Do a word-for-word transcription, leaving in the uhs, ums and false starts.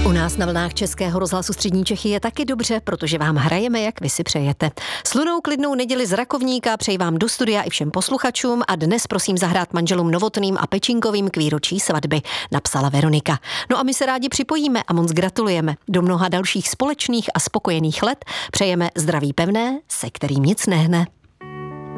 U nás na vlnách Českého rozhlasu Střední Čechy je taky dobře, protože vám hrajeme, jak vy si přejete. Slunou klidnou neděli z Rakovníka přeji vám do studia i všem posluchačům a dnes prosím zahrát manželům Novotným a Pečinkovým k výročí svatby, napsala Veronika. No a my se rádi připojíme a moc gratulujeme. Do mnoha dalších společných a spokojených let přejeme zdraví pevné, se kterým nic nehne.